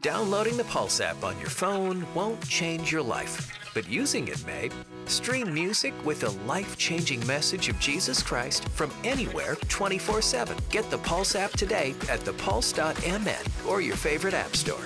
Downloading the Pulse app on your phone won't change your life, but using it may. Stream music with a life-changing message of Jesus Christ from anywhere 24/7. Get the Pulse app today at thepulse.mn or your favorite app store.